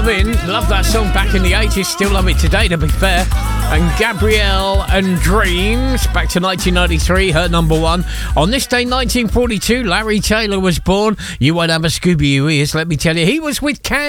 Marvin, love that song back in the 80s, still love it today, to be fair. And Gabrielle and Dreams, back to 1993, her number one. On this day, 1942, Larry Taylor was born. You won't have a Scooby Who is, let me tell you. He was with Can